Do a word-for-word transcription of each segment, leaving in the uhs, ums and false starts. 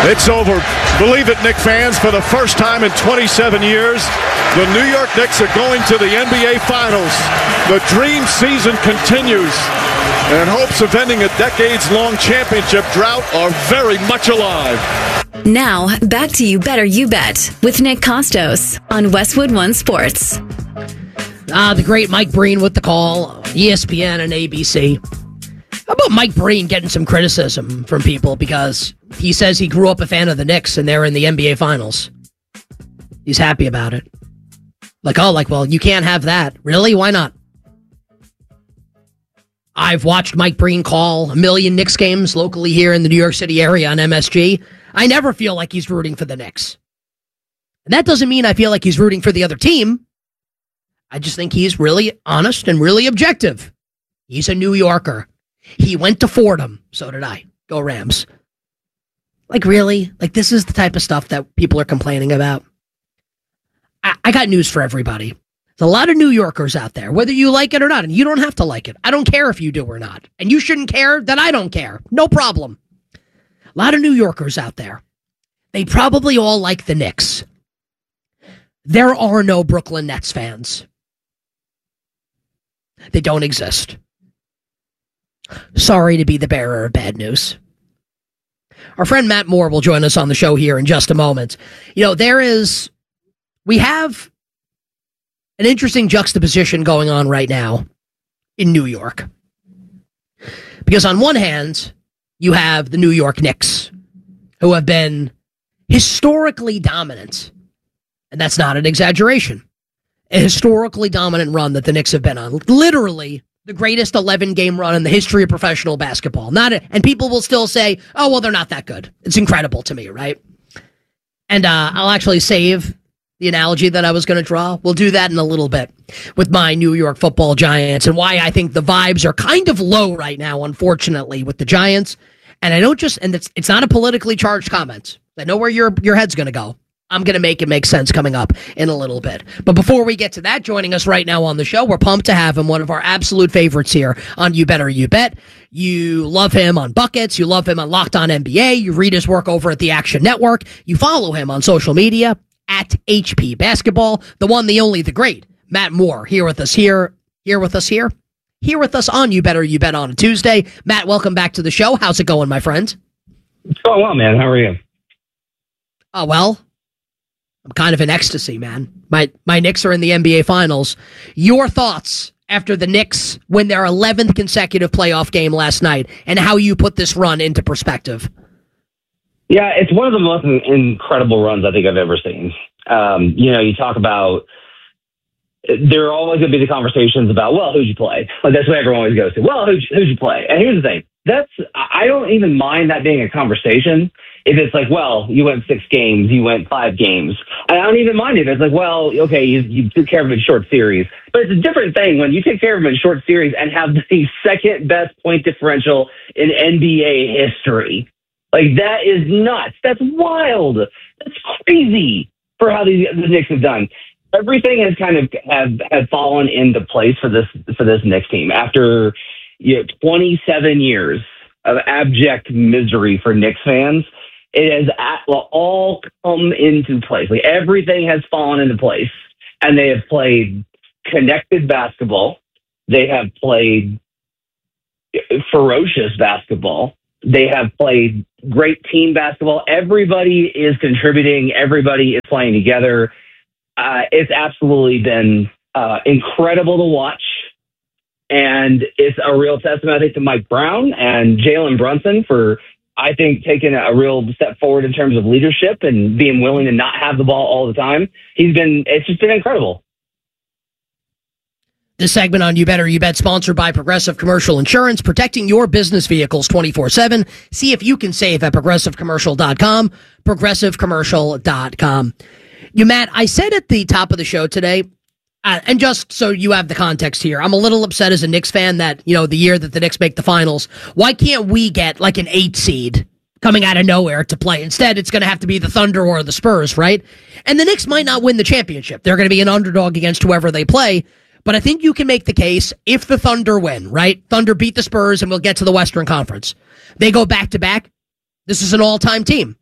It's over. Believe it, Knicks fans, for the first time in twenty-seven years, the New York Knicks are going to the N B A Finals. The dream season continues, and hopes of ending a decades-long championship drought are very much alive. Now, back to You Better You Bet with Nick Costos on Westwood One Sports. Ah, the great Mike Breen with the call, E S P N and A B C. How about Mike Breen getting some criticism from people because he says he grew up a fan of the Knicks and they're in the N B A Finals? He's happy about it. Like, oh, like, well, you can't have that. Really? Why not? I've watched Mike Breen call a million Knicks games locally here in the New York City area on M S G. I never feel like he's rooting for the Knicks. And that doesn't mean I feel like he's rooting for the other team. I just think he's really honest and really objective. He's a New Yorker. He went to Fordham. So did I. Go Rams. Like, really? Like, this is the type of stuff that people are complaining about. I, I got news for everybody. There's a lot of New Yorkers out there, whether you like it or not, and you don't have to like it. I don't care if you do or not. And you shouldn't care that I don't care. No problem. A lot of New Yorkers out there. They probably all like the Knicks. There are no Brooklyn Nets fans. They don't exist. Sorry to be the bearer of bad news. Our friend Matt Moore will join us on the show here in just a moment. You know, there is, we have an interesting juxtaposition going on right now in New York. Because on one hand, you have the New York Knicks, who have been historically dominant. And that's not an exaggeration. A historically dominant run that the Knicks have been on. Literally the greatest eleven-game run in the history of professional basketball. Not a, and people will still say, oh, well, they're not that good. It's incredible to me, right? And uh, I'll actually save the analogy that I was going to draw. We'll do that in a little bit with my New York football Giants and why I think the vibes are kind of low right now, unfortunately, with the Giants. And I don't just, and it's, it's not a politically charged comment. I know where your, your head's going to go. I'm going to make it make sense coming up in a little bit. But before we get to that, joining us right now on the show, we're pumped to have him, one of our absolute favorites here on You Better You Bet. You love him on Buckets. You love him on Locked On N B A. You read his work over at the Action Network. You follow him on social media at H P Basketball. The one, the only, the great Matt Moore here with us here, here with us here, here with us on You Better You Bet on a Tuesday. Matt, welcome back to the show. How's it going, my friend? It's going well, man. How are you? Oh, well. I'm kind of in ecstasy, man. My my Knicks are in the N B A Finals. Your thoughts after the Knicks win their eleventh consecutive playoff game last night and how you put this run into perspective? Yeah, it's one of the most incredible runs I think I've ever seen. Um, you know, you talk about, there are always going to be the conversations about, well, who'd you play? Like, that's what everyone always goes to. Well, who'd you, who'd you play? And here's the thing. That's, I don't even mind that being a conversation. If it's like, well, you went six games, you went five games. I don't even mind it. It's like, well, okay, you, you took care of him in short series. But it's a different thing when you take care of him in short series and have the second best point differential in N B A history. Like, that is nuts. That's wild. That's crazy for how these, the Knicks have done. Everything has kind of have, have fallen into place for this for this Knicks team after you know, twenty-seven years of abject misery for Knicks fans. It has all come into place. Like, everything has fallen into place, and they have played connected basketball. They have played ferocious basketball. They have played great team basketball. Everybody is contributing. Everybody is playing together. Uh, it's absolutely been uh, incredible to watch. And it's a real testament, I think, to Mike Brown and Jalen Brunson for, I think, taking a real step forward in terms of leadership and being willing to not have the ball all the time. He's been, it's just been incredible. This segment on You Better You Bet, sponsored by Progressive Commercial Insurance, protecting your business vehicles twenty-four seven. See if you can save at progressive commercial dot com, progressive commercial dot com. You, Matt, I said at the top of the show today, uh, and just so you have the context here, I'm a little upset as a Knicks fan that, you know, the year that the Knicks make the finals, why can't we get like an eight seed coming out of nowhere to play? Instead, it's going to have to be the Thunder or the Spurs, right? And the Knicks might not win the championship. They're going to be an underdog against whoever they play. But I think you can make the case if the Thunder win, right? Thunder beat the Spurs and we'll get to the Western Conference. They go back to back. This is an all-time team.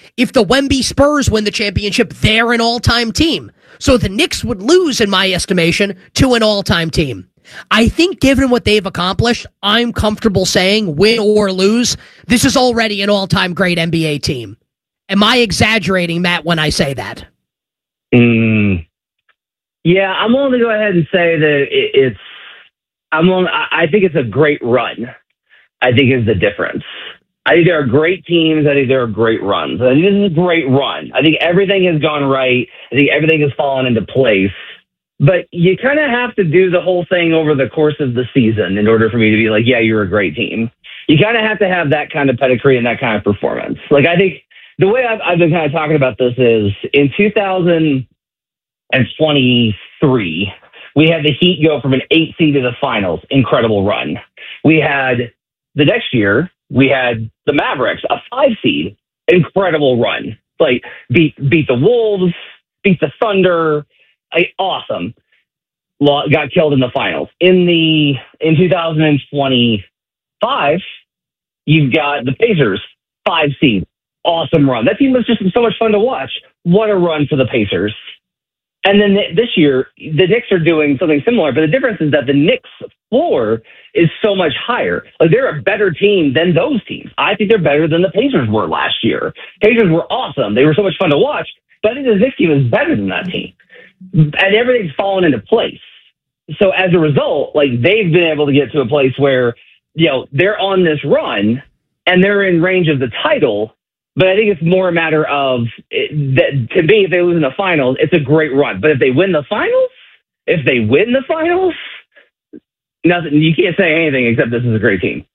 If the Wemby Spurs win the championship, they're an all-time team. So the Knicks would lose, in my estimation, to an all-time team. I think given what they've accomplished, I'm comfortable saying, win or lose, this is already an all-time great N B A team. Am I exaggerating, Matt, when I say that? Mm, yeah, I'm willing to go ahead and say that it, it's, I'm willing, I, I think it's a great run. I think is the difference. I think there are great teams. I think there are great runs. I think this is a great run. I think everything has gone right. I think everything has fallen into place. But you kind of have to do the whole thing over the course of the season in order for me to be like, yeah, you're a great team. You kind of have to have that kind of pedigree and that kind of performance. Like, I think the way I've, I've been kind of talking about this is in two thousand twenty-three, we had the Heat go from an eight seed to the finals. Incredible run. We had the next year, we had the Mavericks, a five seed. Incredible run. Like, beat beat the Wolves, beat the Thunder. Like, awesome. Got killed in the finals. In the in two thousand twenty-five, you've got the Pacers, five seed. Awesome run. That team was just so much fun to watch. What a run for the Pacers. And then this year, the Knicks are doing something similar, but the difference is that the Knicks floor is so much higher. Like, they're a better team than those teams. I think they're better than the Pacers were last year. Pacers were awesome. They were so much fun to watch, but I think the Knicks team is better than that team. And everything's fallen into place. So as a result, like, they've been able to get to a place where, you know, they're on this run and they're in range of the title. But I think it's more a matter of it, that to me, if they lose in the finals, it's a great run. But if they win the finals, if they win the finals, nothing. You can't say anything except this is a great team.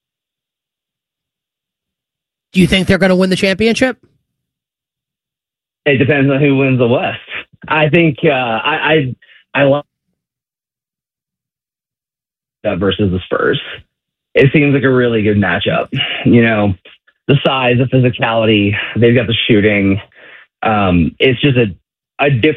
Do you think they're going to win the championship? It depends on who wins the West. I think uh, I I, I like that versus the Spurs. It seems like a really good matchup. You know, the size, the physicality, they've got the shooting. Um, it's just a, a different.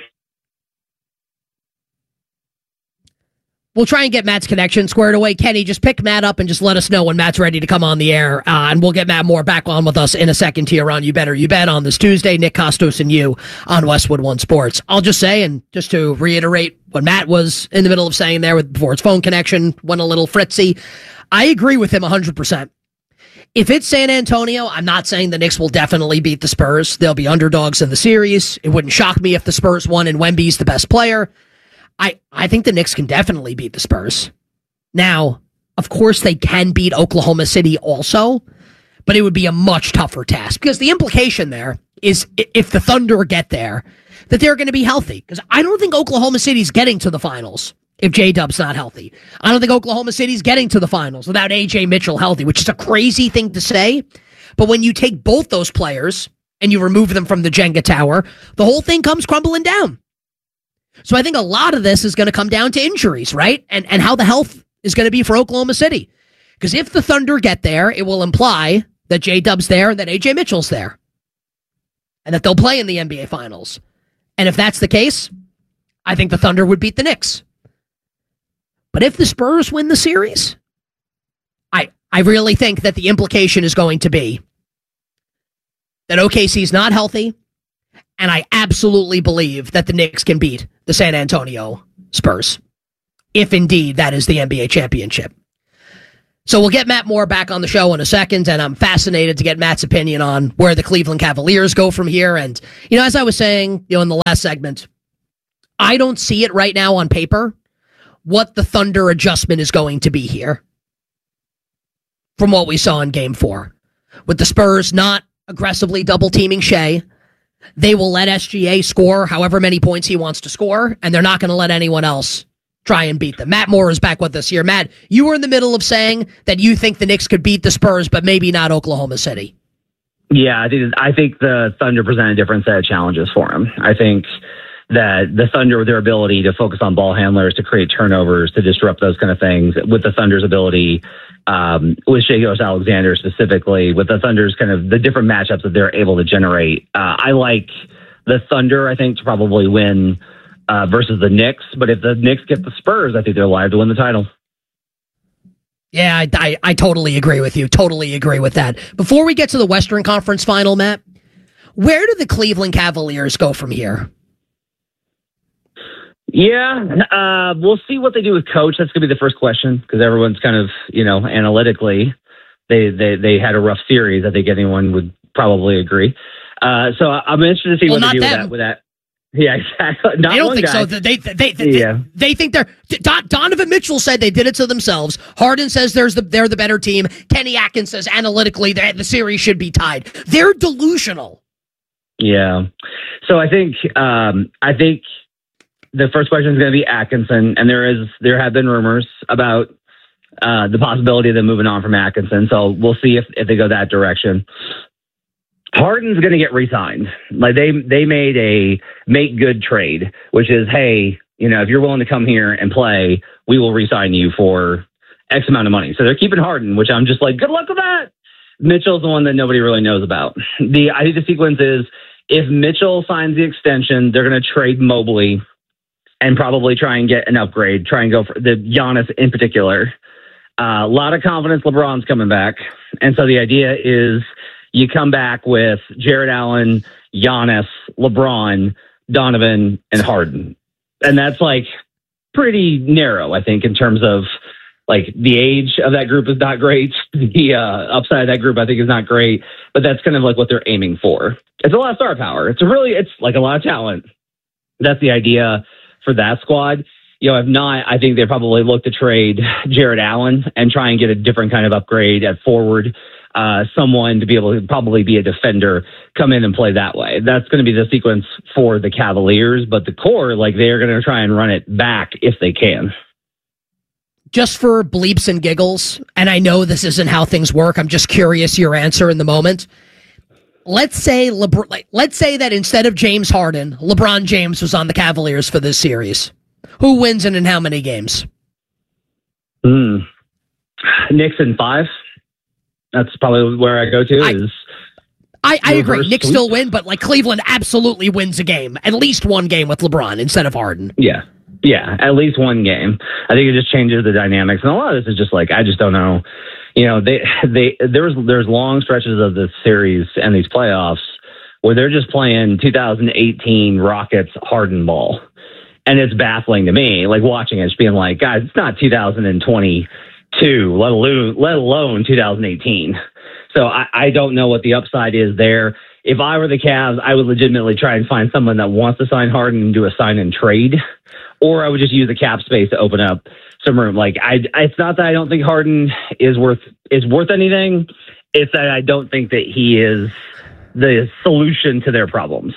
We'll try and get Matt's connection squared away. Kenny, just pick Matt up and just let us know when Matt's ready to come on the air. Uh, and we'll get Matt Moore back on with us in a second here on You Better You Bet on this Tuesday. Nick Kostos and you on Westwood One Sports. I'll just say, and just to reiterate what Matt was in the middle of saying there with before his phone connection went a little fritzy, I agree with him one hundred percent. If it's San Antonio, I'm not saying the Knicks will definitely beat the Spurs. They'll be underdogs in the series. It wouldn't shock me if the Spurs won and Wemby's the best player. I, I think the Knicks can definitely beat the Spurs. Now, of course, they can beat Oklahoma City also, but it would be a much tougher task because the implication there is if the Thunder get there, that they're going to be healthy. Because I don't think Oklahoma City's getting to the finals if J-Dub's not healthy. I don't think Oklahoma City's getting to the finals without A J Mitchell healthy, which is a crazy thing to say. But when you take both those players and you remove them from the Jenga tower, the whole thing comes crumbling down. So I think a lot of this is going to come down to injuries, right? And and how the health is going to be for Oklahoma City. Because if the Thunder get there, it will imply that J-Dub's there and that A J Mitchell's there. And that they'll play in the N B A Finals. And if that's the case, I think the Thunder would beat the Knicks. But if the Spurs win the series, I I really think that the implication is going to be that O K C's not healthy. And I absolutely believe that the Knicks can beat the San Antonio Spurs, if indeed that is the N B A championship. So we'll get Matt Moore back on the show in a second, and I'm fascinated to get Matt's opinion on where the Cleveland Cavaliers go from here. And, you know, as I was saying, you know, in the last segment, I don't see it right now on paper what the Thunder adjustment is going to be here from what we saw in Game four. With the Spurs not aggressively double-teaming Shea, they will let S G A score however many points he wants to score, and they're not going to let anyone else try and beat them. Matt Moore is back with us here. Matt, you were in the middle of saying that you think the Knicks could beat the Spurs, but maybe not Oklahoma City. Yeah, I think I think the Thunder present a different set of challenges for him. I think that the Thunder, with their ability to focus on ball handlers, to create turnovers, to disrupt those kind of things, with the Thunder's ability, um, with Shai Gilgeous-Alexander specifically, with the Thunder's kind of the different matchups that they're able to generate. Uh, I like the Thunder, I think, to probably win uh, versus the Knicks. But if the Knicks get the Spurs, I think they're live to win the title. Yeah, I, I, I totally agree with you. Totally agree with that. Before we get to the Western Conference final, Matt, Where do the Cleveland Cavaliers go from here? Yeah, uh, we'll see what they do with coach. That's going to be the first question because everyone's kind of, you know, analytically, they, they, they had a rough series. I think anyone would probably agree. Uh, so I'm interested to see well, what they do with that, with that. Yeah, exactly. Not they don't one think guy. so. They, they, they, they, yeah. they think they're. Don, Donovan Mitchell said they did it to themselves. Harden says there's the they're the better team. Kenny Atkins says analytically that the series should be tied. They're delusional. Yeah. So I think um, I think the first question is going to be Atkinson, and there is there have been rumors about uh, the possibility of them moving on from Atkinson. So we'll see if, if they go that direction. Harden's going to get re-signed. Like they they made a make good trade, which is, hey, you know, if you're willing to come here and play, we will re-sign you for X amount of money. So they're keeping Harden, which I'm just like, good luck with that. Mitchell's the one that nobody really knows about. The I think the sequence is if Mitchell signs the extension, they're going to trade Mobley and probably try and get an upgrade. Try and go for the Giannis in particular. Uh, a lot of confidence. LeBron's coming back, and so the idea is. You come back with Jared Allen, Giannis, LeBron, Donovan, and Harden. And that's like pretty narrow, I think, in terms of like the age of that group is not great. The uh, upside of that group, I think, is not great. But that's kind of like what they're aiming for. It's a lot of star power. It's a really, it's like a lot of talent. That's the idea for that squad. You know, if not, I think they probably look to trade Jared Allen and try and get a different kind of upgrade at forward. Uh, someone to be able to probably be a defender, come in and play that way. That's going to be the sequence for the Cavaliers, but the core, like they're going to try and run it back if they can. Just for bleeps and giggles, and I know this isn't how things work, I'm just curious your answer in the moment. Let's say LeBron, like, let's say that instead of James Harden, LeBron James was on the Cavaliers for this series. Who wins and in how many games? Hmm. Knicks in five. That's probably where I go to. I, is I, I agree. Knicks still win, but like Cleveland absolutely wins a game, at least one game with LeBron instead of Harden. Yeah, yeah, at least one game. I think it just changes the dynamics, and a lot of this is just like I just don't know. You know, they they there's there's long stretches of this series and these playoffs where they're just playing two thousand eighteen Rockets Harden ball, and it's baffling to me. Like watching it, just being like, guys, it's not two thousand twenty. Two, let alone let alone two thousand eighteen. So I, I don't know what the upside is there. If I were the Cavs, I would legitimately try and find someone that wants to sign Harden and do a sign and trade, or I would just use the cap space to open up some room. Like I, it's not that I don't think Harden is worth is worth anything. It's that I don't think that he is the solution to their problems.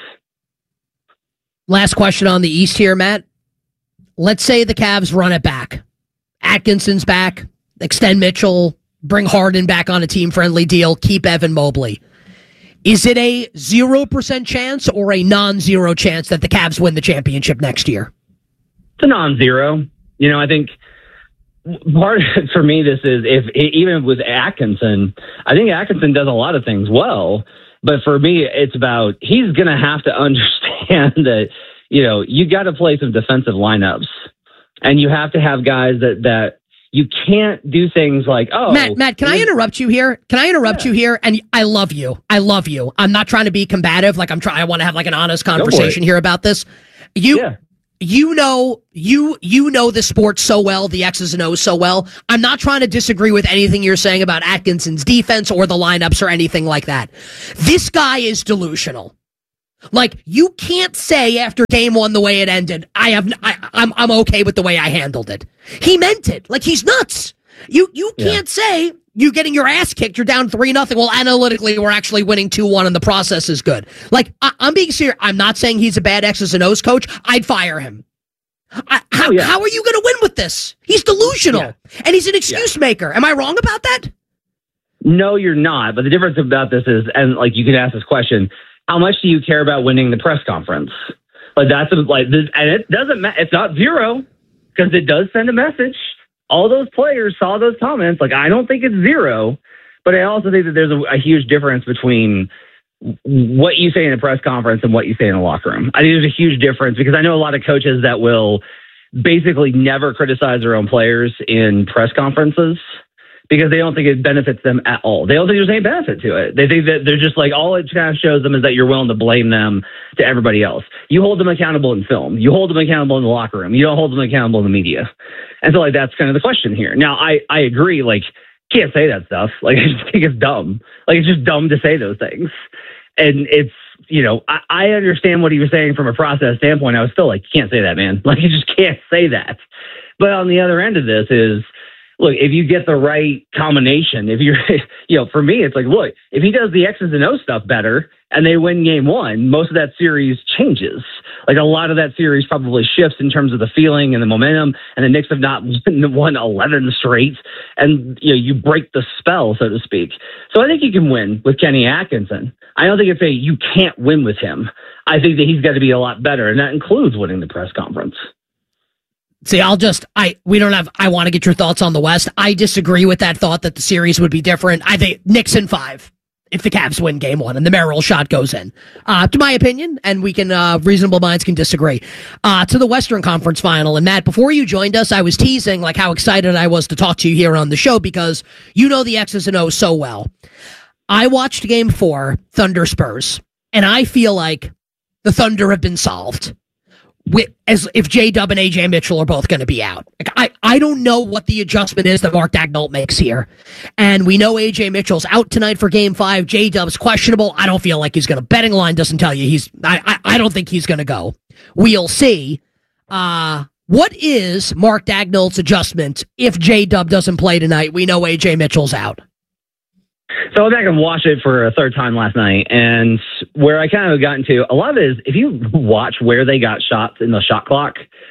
Last question on the East here, Matt. Let's say the Cavs run it back. Atkinson's back. Extend Mitchell, bring Harden back on a team-friendly deal, keep Evan Mobley. Is it a zero percent chance or a non-zero chance that the Cavs win the championship next year? It's a non-zero. You know, I think part for me, this is if even with Atkinson, I think Atkinson does a lot of things well, but for me, it's about he's going to have to understand that, you know, you got to play some defensive lineups and you have to have guys that, that, you can't do things like, oh... Matt, Matt, can I interrupt you here? Can I interrupt yeah. you here? And I love you. I love you. I'm not trying to be combative. Like, I'm trying, I want to have like an honest conversation here about this. You, yeah. you know, you, you know the sport so well, the X's and O's so well. I'm not trying to disagree with anything you're saying about Atkinson's defense or the lineups or anything like that. This guy is delusional. Like, you can't say after game one the way it ended, I have, I, I'm, I'm okay with the way I handled it. He meant it. Like, he's nuts. You, you can't yeah. say you getting your ass kicked, you're down three nothing. Well, analytically, we're actually winning two one and the process is good. Like, I, I'm being serious. I'm not saying he's a bad X's and O's coach. I'd fire him. I, how, oh, yeah. how are you going to win with this? He's delusional yeah. and he's an excuse yeah. maker. Am I wrong about that? No, you're not. But the difference about this is, and like, you can ask this question, how much do you care about winning the press conference? Like that's a, like this, and it doesn't matter. It's not zero because it does send a message. All those players saw those comments. Like I don't think it's zero, but I also think that there's a, a huge difference between what you say in a press conference and what you say in a locker room. I think there's a huge difference because I know a lot of coaches that will basically never criticize their own players in press conferences because they don't think it benefits them at all. They don't think there's any benefit to it. They think that they're just like, all it kind of shows them is that you're willing to blame them to everybody else. You hold them accountable in film. You hold them accountable in the locker room. You don't hold them accountable in the media. And so like, that's kind of the question here. Now, I, I agree, like, can't say that stuff. Like, I just think it's dumb. Like, it's just dumb to say those things. And it's, you know, I, I understand what he was saying from a process standpoint. I was still like, you can't say that, man. Like, you just can't say that. But on the other end of this is, look, if you get the right combination, if you're, you know, for me, it's like, look, if he does the X's and O stuff better and they win game one, most of that series changes. Like, a lot of that series probably shifts in terms of the feeling and the momentum, and the Knicks have not won eleven straight, and, you know, you break the spell, so to speak. So I think you can win with Kenny Atkinson. I don't think it's a, you can't win with him. I think that he's got to be a lot better, and that includes winning the press conference. See, I'll just, I, we don't have, I want to get your thoughts on the West. I disagree with that thought that the series would be different. I think Knicks in five if the Cavs win game one and the Merrill shot goes in. Uh, to my opinion, and we can, uh, reasonable minds can disagree. Uh, to the Western Conference Final. And Matt, before you joined us, I was teasing like how excited I was to talk to you here on the show because you know the X's and O's so well. I watched game four, Thunder Spurs, and I feel like the Thunder have been solved. With, as if J-Dub and A J Mitchell are both going to be out. Like, I, I don't know what the adjustment is that Mark Daigneault makes here. And we know A J Mitchell's out tonight for game five. J-Dub's questionable. I don't feel like he's going to. Betting line doesn't tell you he's, I, I, I don't think he's going to go. We'll see. Uh, what is Mark Daigneault's adjustment if J-Dub doesn't play tonight? We know A J Mitchell's out. So I went back and watched it for a third time last night, and where I kind of got into, a lot of it is, if you watch where they got shots in the shot clock,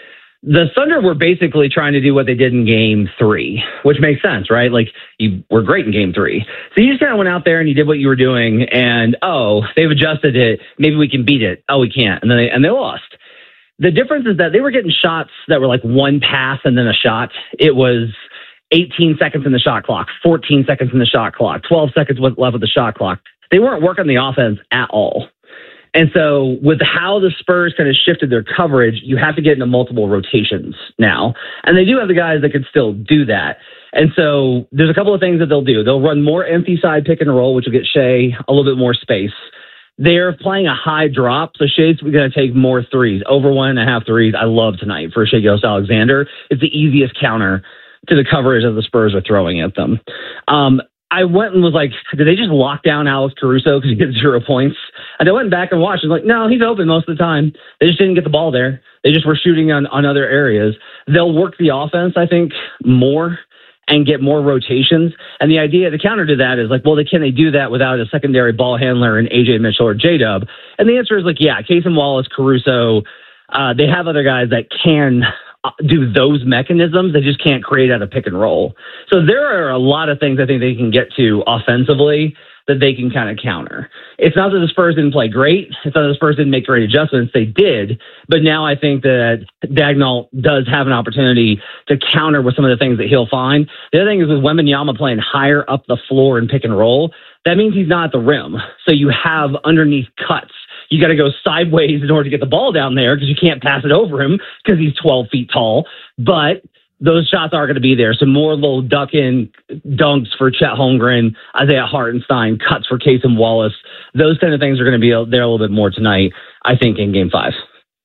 the Thunder were basically trying to do what they did in game three, which makes sense, right? Like, you were great in game three. So you just kind of went out there and you did what you were doing, and, oh, they've adjusted it. Maybe we can beat it. Oh, we can't. And then they, and they lost. The difference is that they were getting shots that were like one pass and then a shot. It was eighteen seconds in the shot clock, fourteen seconds in the shot clock, twelve seconds left of the shot clock. They weren't working the offense at all. And so with how the Spurs kind of shifted their coverage, you have to get into multiple rotations now. And they do have the guys that can still do that. And so there's a couple of things that they'll do. They'll run more empty side pick and roll, which will get Shea a little bit more space. They're playing a high drop, so Shea's going to take more threes, over one and a half threes. I love tonight for Shai Gilgeous-Alexander. It's the easiest counter to the coverage that the Spurs are throwing at them. Um, I went and was like, did they just lock down Alex Caruso because he gets zero points? And I went back and watched and was like, no, he's open most of the time. They just didn't get the ball there. They just were shooting on, on other areas. They'll work the offense, I think, more and get more rotations. And the idea, the counter to that is like, well, they, can they do that without a secondary ball handler in A J Mitchell or J-Dub? And the answer is like, yeah, Casey Wallace, Caruso, uh, they have other guys that can do those mechanisms. They just can't create out of pick and roll. So there are a lot of things I think they can get to offensively that they can kind of counter. It's not that the Spurs didn't play great. It's not that the Spurs didn't make great adjustments. They did. But now I think that Daigneault does have an opportunity to counter with some of the things that he'll find. The other thing is with Wembanyama playing higher up the floor in pick and roll, that means he's not at the rim. So you have underneath cuts. You got to go sideways in order to get the ball down there because you can't pass it over him because he's twelve feet tall. But those shots are going to be there. So more little duck-in dunks for Chet Holmgren, Isaiah Hartenstein, cuts for Casey Wallace. Those kind of things are going to be there a little bit more tonight, I think, in Game five.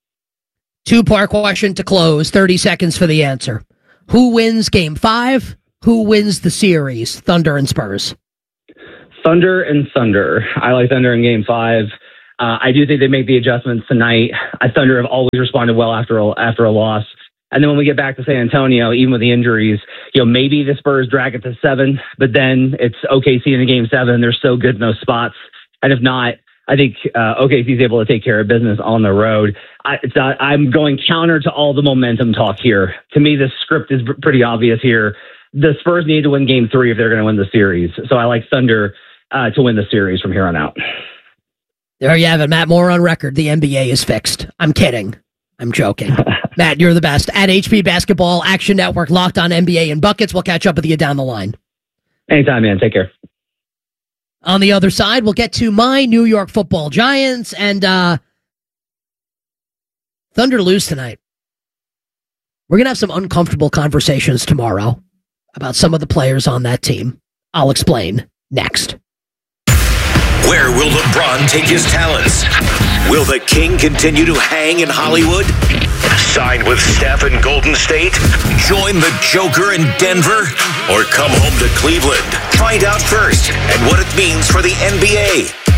Two-part question to close. thirty seconds for the answer. Who wins Game five? Who wins the series? Thunder and Spurs. Thunder and Thunder. I like Thunder in Game five. Uh, I do think they make the adjustments tonight. I Thunder have always responded well after a, after a loss. And then when we get back to San Antonio, even with the injuries, you know, maybe the Spurs drag it to seven, but then it's O K C in the game seven. They're so good in those spots. And if not, I think uh, O K C is able to take care of business on the road. I, it's not, I'm going counter to all the momentum talk here. To me, the script is pretty obvious here. The Spurs need to win game three if they're going to win the series. So I like Thunder uh, to win the series from here on out. There you have it, Matt Moore on record. The N B A is fixed. I'm kidding. I'm joking. Matt, you're the best. At H P Basketball, Action Network, Locked On N B A and Buckets. We'll catch up with you down the line. Anytime, man. Take care. On the other side, we'll get to my New York Football Giants and uh, Thunder lose tonight. We're going to have some uncomfortable conversations tomorrow. about some of the players on that team. I'll explain next. Where will LeBron take his talents? Will the King continue to hang in Hollywood? Sign with Steph in Golden State? Join the Joker in Denver? Or come home to Cleveland? Find out first and what it means for the N B A.